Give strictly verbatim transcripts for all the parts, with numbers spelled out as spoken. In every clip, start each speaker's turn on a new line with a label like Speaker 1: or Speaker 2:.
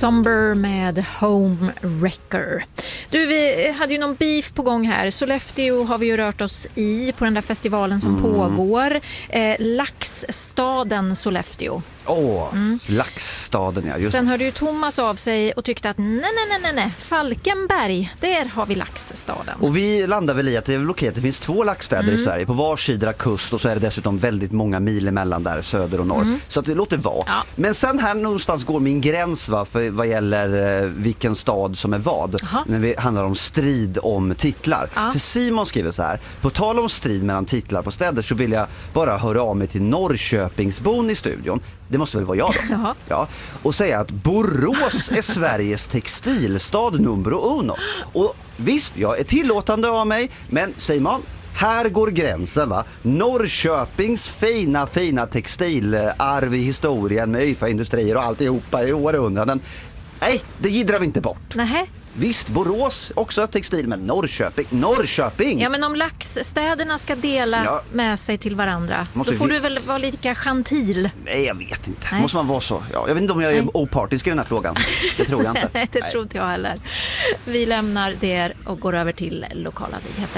Speaker 1: Somber med Home Wrecker. Du, vi hade ju någon beef på gång här. Sollefteå har vi ju rört oss i på den där festivalen som mm. pågår. Eh, Laxstaden Sollefteå.
Speaker 2: Åh, oh, mm. Laxstaden, ja. Just.
Speaker 1: Sen hörde ju Thomas av sig och tyckte att nej, nej, nej, nej, nej, Falkenberg, där har vi Laxstaden.
Speaker 2: Och vi landar väl i att det är väl okej att det finns två laxstäder mm. i Sverige på var sidra kust, och så är det dessutom väldigt många mil emellan där, söder och norr. Mm. Så att det låter vara. Ja. Men sen här någonstans går min gräns va, för vad gäller eh, vilken stad som är vad. Aha. När vi handlar om strid om titlar. Ja. För Simon skriver så här: på tal om strid mellan titlar på städer så vill jag bara höra av mig till Norrköpingsbon i studion. Det måste väl vara jag då. Jaha. Ja. Och säga att Borås är Sveriges textilstad nummer uno. Och visst, jag är tillåtande av mig, men Simon, här går gränsen va. Norrköpings fina, fina textilarv i historien med YFA-industrier och alltihopa i århundraden. Nej, det gidrar vi inte bort.
Speaker 1: Nähä.
Speaker 2: Visst, Borås också textil, men Norrköping, Norrköping!
Speaker 1: Ja, men om laxstäderna ska dela ja. med sig till varandra,
Speaker 2: måste
Speaker 1: då får
Speaker 2: vi...
Speaker 1: du väl vara lika gentil?
Speaker 2: Nej, jag vet inte. Nej. Måste man vara så? Ja, jag vet inte om jag är Nej. opartisk i den här frågan. Det tror jag inte.
Speaker 1: Nej, det Nej. tror inte jag heller. Vi lämnar det och går över till lokala nyheter.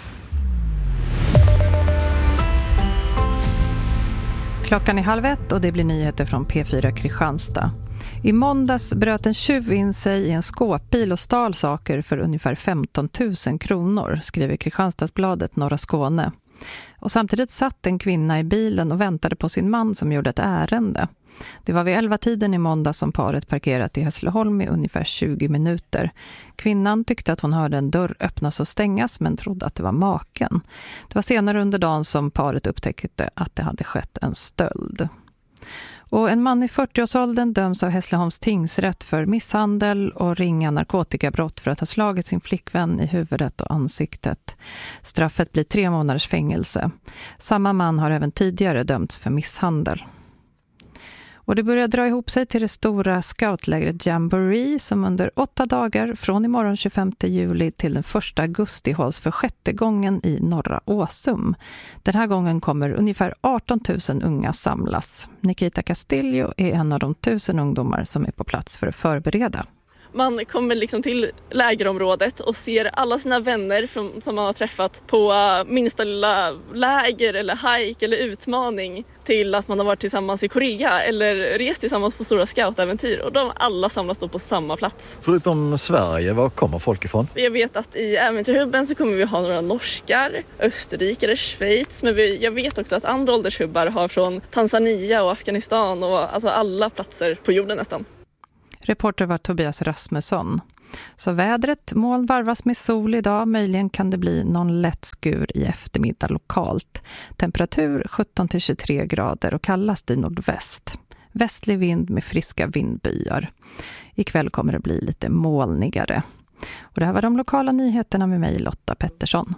Speaker 3: Klockan är halv ett och det blir nyheter från P fyra Kristianstad. I måndags bröt en tjuv in sig i en skåpbil och stal saker för ungefär femton tusen kronor, skriver Kristianstadsbladet Norra Skåne. Och samtidigt satt en kvinna i bilen och väntade på sin man som gjorde ett ärende. Det var vid elva tiden i måndag som paret parkerat i Hässleholm i ungefär tjugo minuter. Kvinnan tyckte att hon hörde en dörr öppnas och stängas men trodde att det var maken. Det var senare under dagen som paret upptäckte att det hade skett en stöld. Och en man i fyrtioårsåldern döms av Hässleholms tingsrätt för misshandel och ringa narkotikabrott för att ha slagit sin flickvän i huvudet och ansiktet. Straffet blir tre månaders fängelse. Samma man har även tidigare dömts för misshandel. Och det börjar dra ihop sig till det stora scoutlägret Jamboree som under åtta dagar från imorgon tjugofemte juli till den första augusti hålls för sjätte gången i Norra Åsum. Den här gången kommer ungefär arton tusen unga samlas. Nikita Castillo är en av de tusen ungdomar som är på plats för att förbereda.
Speaker 4: Man kommer liksom till lägerområdet och ser alla sina vänner från, som man har träffat på uh, minsta lilla läger eller hike eller utmaning till att man har varit tillsammans i Korea eller rest tillsammans på stora scoutäventyr, och de alla samlas då på samma plats.
Speaker 5: Förutom Sverige, var kommer folk ifrån?
Speaker 4: Jag vet att i äventyrhubben så kommer vi ha några norskar, österrikare, Schweiz, men vi, jag vet också att andra åldershubbar har från Tanzania och Afghanistan och alltså alla platser på jorden nästan.
Speaker 3: Reporter var Tobias Rasmusson. Så vädret, moln varvas med sol idag. Möjligen kan det bli någon lätt skur i eftermiddag lokalt. Temperatur sjutton till tjugotre grader och kallast i nordväst. Västlig vind med friska vindbyar. Ikväll kommer det bli lite molnigare. Och det här var de lokala nyheterna med mig, Lotta Pettersson.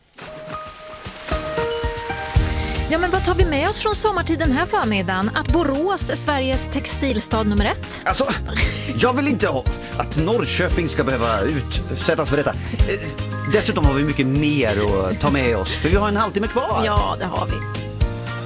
Speaker 1: Ja, men vad tar vi med oss från sommartiden här förmiddagen? Att Borås är Sveriges textilstad nummer ett?
Speaker 2: Alltså, jag vill inte ha att Norrköping ska behöva utsättas för detta. Dessutom har vi mycket mer att ta med oss, för vi har en halvtimme kvar.
Speaker 1: Ja, det har vi.